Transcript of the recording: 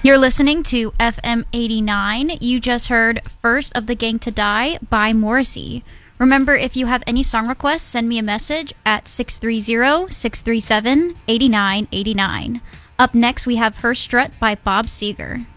You're listening to FM 89. You just heard First of the Gang to Die by Morrissey. Remember, if you have any song requests, send me a message at 630-637-8989. Up next, we have Her Strut by Bob Seger.